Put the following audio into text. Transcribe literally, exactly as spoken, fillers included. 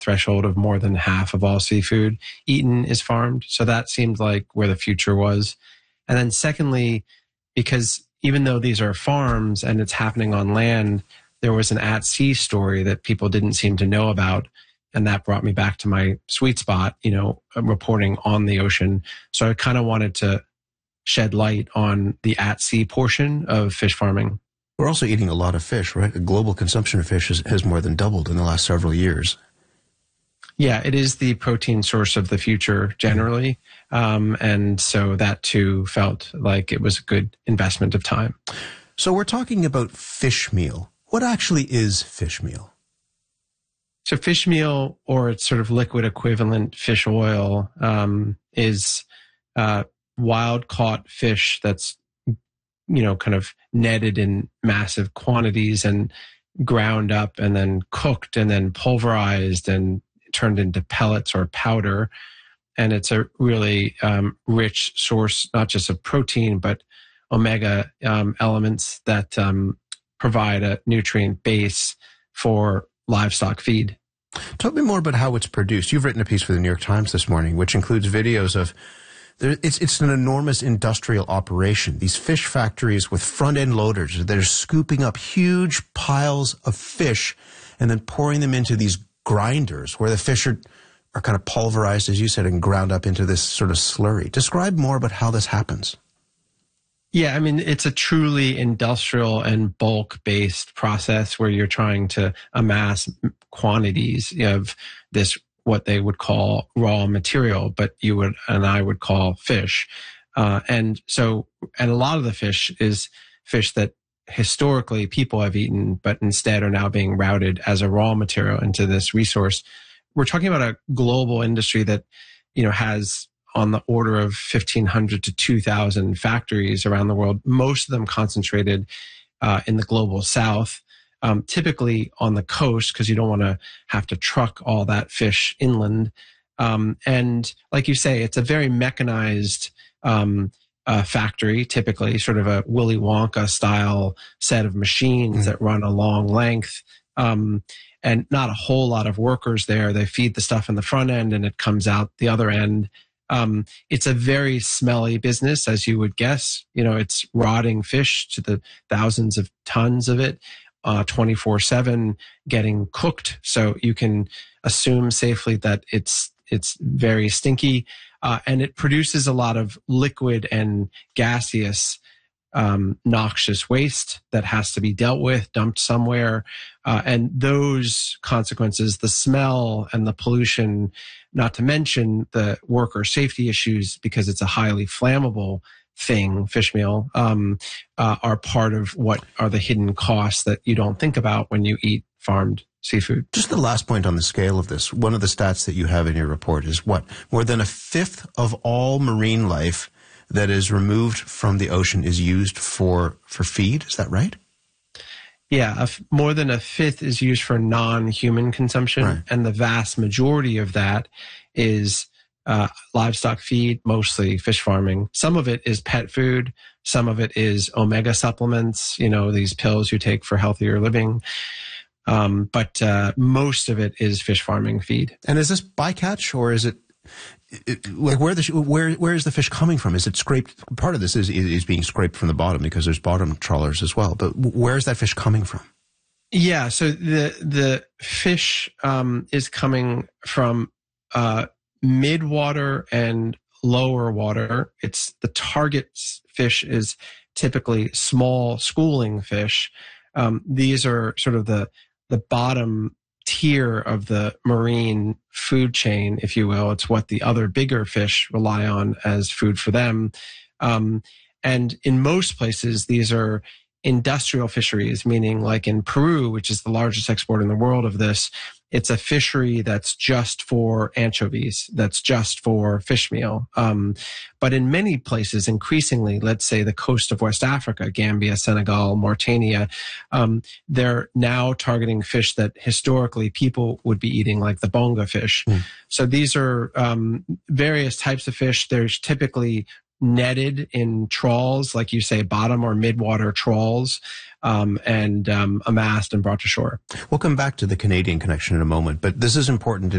threshold of more than half of all seafood eaten is farmed. So that seemed like where the future was. And then secondly, because even though these are farms and it's happening on land, there was an at-sea story that people didn't seem to know about. And that brought me back to my sweet spot, you know, reporting on the ocean. So I kind of wanted to shed light on the at-sea portion of fish farming. We're also eating a lot of fish, right? The global consumption of fish has, has more than doubled in the last several years. Yeah, it is the protein source of the future generally. Um, and so that too felt like it was a good investment of time. So we're talking about fish meal. What actually is fish meal? So fish meal, or its sort of liquid equivalent, fish oil, um, is uh, wild caught fish that's, you know, kind of netted in massive quantities and ground up and then cooked and then pulverized and turned into pellets or powder. And it's a really um, rich source, not just of protein, but omega um, elements that um, provide a nutrient base for livestock feed. Tell me more about how it's produced. You've written a piece for the New York Times this morning, which includes videos of, there, it's, it's an enormous industrial operation. These fish factories with front-end loaders that are scooping up huge piles of fish and then pouring them into these grinders where the fish are, are kind of pulverized, as you said, and ground up into this sort of slurry. Describe more about how this happens. Yeah, I mean, it's a truly industrial and bulk-based process where you're trying to amass quantities of this, what they would call raw material, but you would and I would call fish. Uh, and so, and a lot of the fish is fish that historically people have eaten, but instead are now being routed as a raw material into this resource. We're talking about a global industry that, you know, has on the order of fifteen hundred to two thousand factories around the world, most of them concentrated uh, in the global south, um, typically on the coast, because you don't want to have to truck all that fish inland. Um, and like you say, it's a very mechanized um, uh, factory, typically sort of a Willy Wonka style set of machines mm-hmm. that run a long length. Um, and not a whole lot of workers there. They feed the stuff in the front end and it comes out the other end. Um, it's a very smelly business, as you would guess. You know, it's rotting fish to the thousands of tons of it, uh, twenty-four seven getting cooked. So you can assume safely that it's, it's very stinky, uh, and it produces a lot of liquid and gaseous, um, noxious waste that has to be dealt with, dumped somewhere. Uh, and those consequences, the smell and the pollution, not to mention the worker safety issues, because it's a highly flammable thing, fish meal, um, uh, are part of what are the hidden costs that you don't think about when you eat farmed seafood. Just the last point on the scale of this. One of the stats that you have in your report is what? More than a fifth of all marine life that is removed from the ocean is used for, for feed. Is that right? Yeah, a f- more than a fifth is used for non-human consumption, right. And the vast majority of that is uh, livestock feed, mostly fish farming. Some of it is pet food. Some of it is omega supplements, you know, these pills you take for healthier living. Um, but uh, most of it is fish farming feed. And is this bycatch, or is it, it like where the where where is the fish coming from? Is it scraped? Part of this is is being scraped from the bottom because there's bottom trawlers as well. But where is that fish coming from? Yeah, so the the fish um, is coming from uh, mid-water and lower water. It's the target fish is typically small schooling fish. Um, these are sort of the the bottom tier of the marine food chain, if you will. It's what the other bigger fish rely on as food for them. Um, and in most places, these are industrial fisheries, meaning like in Peru, which is the largest exporter in the world of this, it's a fishery that's just for anchovies, that's just for fish meal. Um, but in many places, increasingly, let's say the coast of West Africa, Gambia, Senegal, Mauritania, um, they're now targeting fish that historically people would be eating, like the bonga fish. Mm. So these are um, various types of fish. There's typically netted in trawls, like you say, bottom or mid-water trawls, um, and um, amassed and brought to shore. We'll come back to the Canadian connection in a moment, but this is important